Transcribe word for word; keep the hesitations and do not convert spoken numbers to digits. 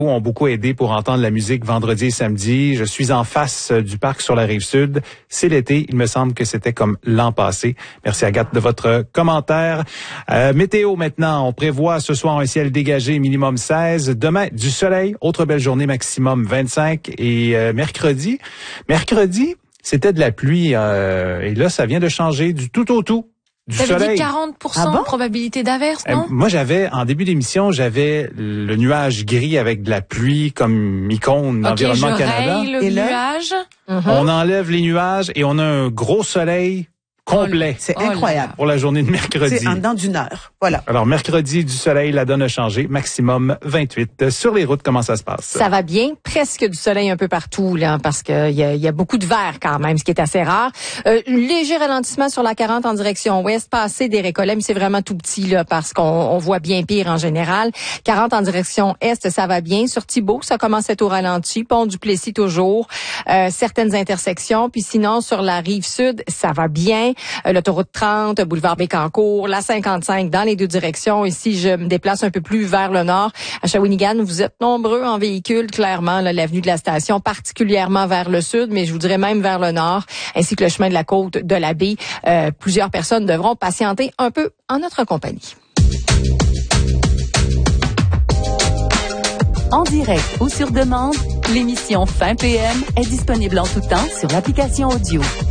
ont beaucoup aidé pour entendre la musique vendredi et samedi. Je suis en face du parc sur la Rive-Sud. C'est l'été. Il me semble que c'était comme l'an passé. Merci Agathe de votre commentaire. Euh, météo maintenant. On prévoit ce soir un ciel dégagé minimum seize. Demain, du soleil. Autre belle journée maximum vingt-cinq. Et euh, mercredi, mercredi, c'était de la pluie. Euh, et là, ça vient de changer du tout au tout. Du T'avais soleil. dit quarante pour cent Ah bon? de probabilité d'averse, non? Euh, moi, j'avais, en début d'émission, j'avais le nuage gris avec de la pluie comme icône d'Environnement Ok, je Canada. raye le Et là? nuage. Mm-hmm. On enlève les nuages et on a un gros soleil complet C'est Oh là incroyable. là. pour la journée de mercredi. C'est en dedans d'une heure. Voilà. Alors, mercredi, du soleil, la donne a changé. Maximum vingt-huit. Sur les routes, comment ça se passe? Ça va bien, presque du soleil un peu partout là, parce que il y a, y a beaucoup de vert quand même, ce qui est assez rare. Euh, léger ralentissement sur la quarante en direction ouest, passer des Récollets, mais c'est vraiment tout petit là, parce qu'on on voit bien pire en général. quarante en direction est, ça va bien. Sur Thibault, ça commence à être au ralenti. Pont du Plessis toujours, euh, certaines intersections. Puis sinon sur la rive sud, ça va bien. Euh, l'autoroute trente, boulevard Bécancour, la cinquante-cinq dans les deux directions. Ici, je me déplace un peu plus vers le nord. À Shawinigan, vous êtes nombreux en véhicule, clairement, là, l'avenue de la Station, particulièrement vers le sud, mais je vous dirais même vers le nord, ainsi que le chemin de la côte de la baie. Euh, plusieurs personnes devront patienter un peu en notre compagnie. En direct ou sur demande, l'émission Fin P M est disponible en tout temps sur l'application audio.